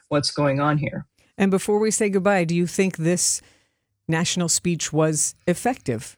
what's going on here. And before we say goodbye, do you think this national speech was effective?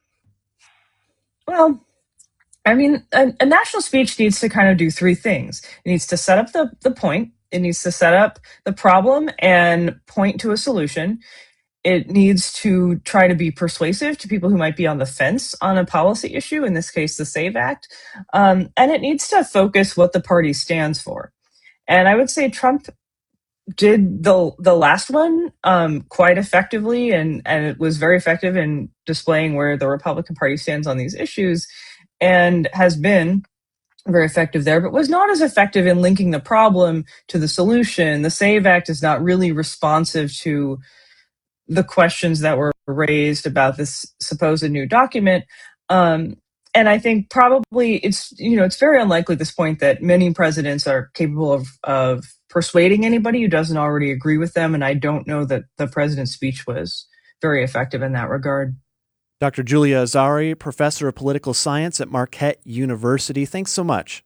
Well, I mean, a national speech needs to kind of do three things. It needs to set up the point. It needs to set up the problem and point to a solution. It needs to try to be persuasive to people who might be on the fence on a policy issue, in this case, the SAVE Act. And it needs to focus what the party stands for. And I would say Trump did the last one quite effectively, and it was very effective in displaying where the Republican Party stands on these issues, and has been very effective there, but was not as effective in linking the problem to the solution. The SAVE Act is not really responsive to the questions that were raised about this supposed new document. And I think probably it's very unlikely at this point that many presidents are capable of persuading anybody who doesn't already agree with them. And I don't know that the president's speech was very effective in that regard. Dr. Julia Azari, professor of political science at Marquette University. Thanks so much.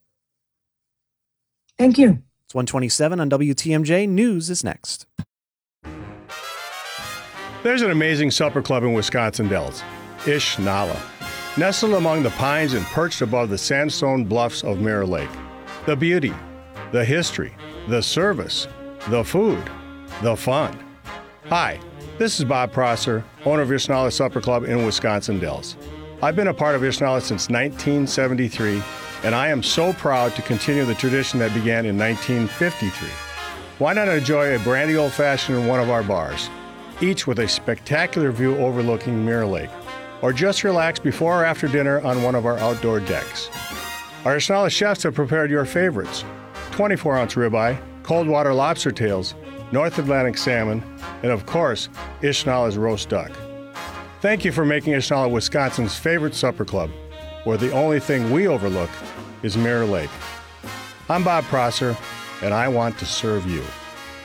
Thank you. It's 1:27 on WTMJ. News is next. There's an amazing supper club in Wisconsin Dells, Ish Nala, nestled among the pines and perched above the sandstone bluffs of Mirror Lake. The beauty, the history, the service, the food, the fun. Hi, this is Bob Prosser, owner of Ish Nala Supper Club in Wisconsin Dells. I've been a part of Ish Nala since 1973, and I am so proud to continue the tradition that began in 1953. Why not enjoy a brandy old-fashioned in one of our bars, each with a spectacular view overlooking Mirror Lake, or just relax before or after dinner on one of our outdoor decks. Our Ish Nala chefs have prepared your favorites: 24-ounce ribeye, cold water lobster tails, North Atlantic salmon, and of course, Ish Nala's roast duck. Thank you for making Ish Nala Wisconsin's favorite supper club, where the only thing we overlook is Mirror Lake. I'm Bob Prosser, and I want to serve you.